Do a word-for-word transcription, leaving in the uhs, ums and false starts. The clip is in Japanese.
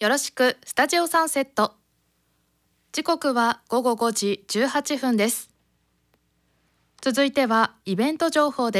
よろしくスタジオサンセット。時刻はごごごじじゅうはっぷんです。続いてはイベント情報です。